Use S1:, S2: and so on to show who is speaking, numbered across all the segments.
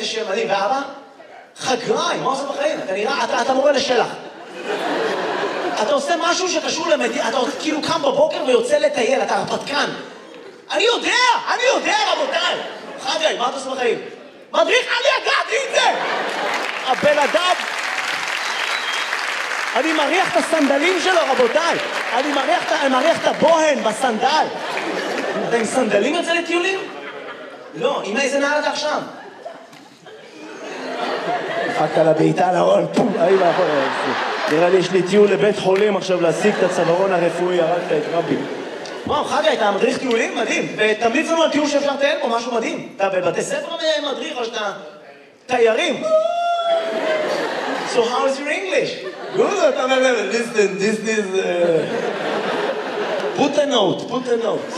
S1: איזה שם מדהים. ואבא? חגריים, מה עושה בחיים? אתה נראה, אתה מורה לשלח. אתה עושה משהו שקשור למדינה, אתה כאילו קם בבוקר ויוצא לטייל, אתה הרפתקן. אני יודע, רבותיי. חגי, מה אתה עושה בחיים? מדריך, אני ידעתי את זה! הבן אדם... אני מריח את הסנדלים שלו, רבותיי. אני מריח את הבוהן בסנדל. אתה עם סנדלים יוצא לטיולים? לא, עם איזה נעל אתה עכשיו? דפקת לה בעיטה לארון, פום, היי מאחורי. נראה לי יש לי טיול לבית חולים עכשיו להשיג את הצווארון הרפואי, הרגת את רבי. וואו, חגי, אתה מדריך טיולים? מדהים. ותמליץ לנו על טיול שאפשר לטייל פה, משהו מדהים. אתה בבתי ספר מדריך או שאתה תיירים? So how is your English? Good, listen, this is... Put a note. Put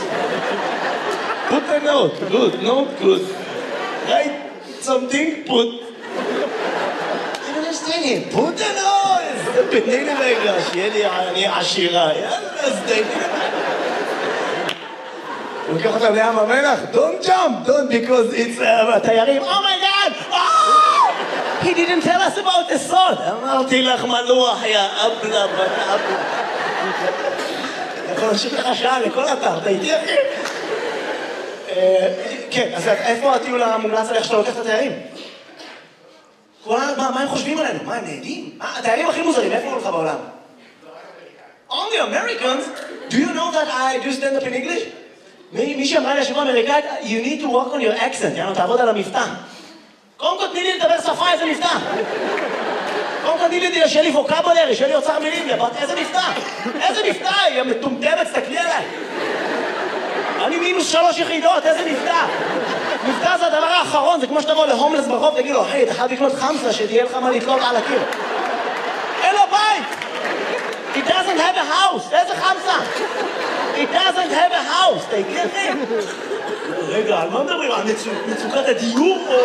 S1: a note, good. Write something, put... I don't understand him. Put a note! תתני לי רגע, שיהיה לי אני עשירה. יאללה, אז תתני לי. הוא לוקח אותם לים המלח, don't jump, because it's... תיירים, oh my god! Oh! He didn't tell us about the salt. אמרתי לך מלוח, יא אבלה. אתה יכול להמשיך לך שעה לכל אתר, אתה איתי אחי? כן, אז איפה הטיול המומלץ עליך שאתה לוקח את התיירים? מה הם חושבים עלינו? מה הם נהדים? התיירים הכי מוזרים, איפה הוא לך בעולם? Only Americans? Do you know that I do stand up in English? מי שאמרה לי השבוע אמריקאית, you need to work on your accent, יאנו, תעבוד על המבטא. קודם כל תני לי לדבר שפה, איזה מבטא. קודם כל תני לי שיהיה לי ווקבולרי, שיהיה לי אוצר מילים, איזה מבטא. איזה מבטא, היא מטומטמת, תסתכלי עליי. אני -3 יחידות, איזה מבטא. מבטא זה הדבר האחרון, זה כמו שתבוא להומלס ברחוב, תגיד לו, היי, אתה חייב לקנות חמסה, שתהיה לך מה לתלות על הקיר. אין לו בית! He doesn't have a house, איזה חמסה? He doesn't have a house, אתה הגיע אחי? רגע, על מה מדברים? על מצוקת הדיור או...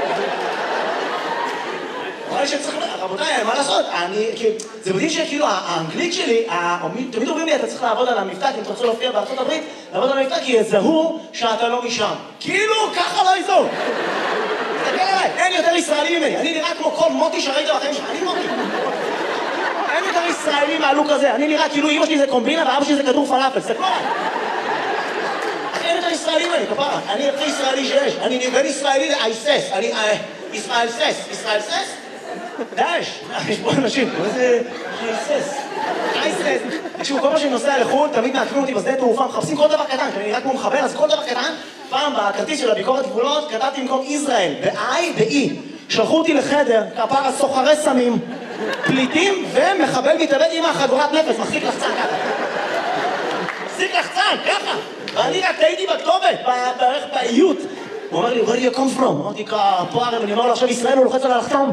S1: רבותיי, מה לעשות? זה מדהים שכאילו האנגלית שלי, תמיד אומרים לי, אתה צריך לעבוד על המבטא, כי אם אתה רוצה להופיע בארצות הברית, לעבוד על המבטא, כי יזהו שאתה לא משם. כאילו, ככה לא יזהו. תסתכל עליי, אין יותר ישראלי ממני. אני נראה כמו כל מוטי שראית בחיים שלך, אני מוטי. אין יותר ישראלי מהלוק הזה. אני נראה כאילו אמא שלי זה קומבינה ואבא שלי זה כדור פלאפל. תסתכלו עליי. אין יותר ישראלי ממני, כפרה. אני הכי ישראלי שיש. אני בין ישראלי לאייסס. אני ישראל סס. ישראל סס? דאש, יש פה אנשים, איזה אייסס. תקשיבו, כל מה שאני נוסע לחו"ל, תמיד מעקמים אותי בשדה תעופה, מחפשים כל דבר קטן, כי אני נראה כמו מחבר, אז כל דבר קטן, פעם בכרטיס של הביקורת גבולות, כתבתי במקום ישראל, ב-I ב-E. שלחו אותי לחדר, כפרה סוחרי סמים, פליטים ומחבל מתאבד עם החגורת נפש, מחזיק לחצן ככה. מחזיק לחצן, ככה. ואני רק טעיתי בכתובת, בערך באיות. הוא אומר לי, where do you come from? אמרתי, כפוערם, אני אומר לו, עכשיו ישראל הוא לוחץ על הלחצון,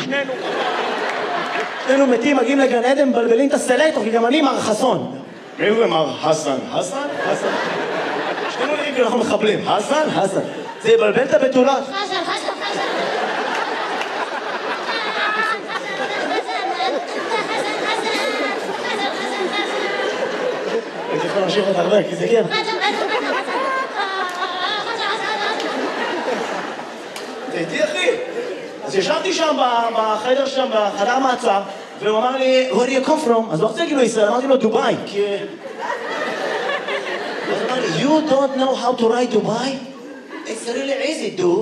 S1: שנינו מתים, מגיעים לגן עדן, מבלבלים את הסלקטור, כי גם אני מר חסון. מי זה מר חסן? חסן? חסן. שנינו נראים כי אנחנו מחבלים. חסן? חסן. זה יבלבל את הבתולות. חסן, חסן, חסן. אני יכול להמשיך את הרבה, כי זה כן. תהייתי אחי. אז ישבתי שם בחדר שם, בחדר מעצר, והוא אמר לי, where do you come from? אז לא רוצה להגיד לו ישראל, אמרתי לו דובאי, כי... אז הוא אמר לי, you don't know how to write Dubai? It's really easy, dude.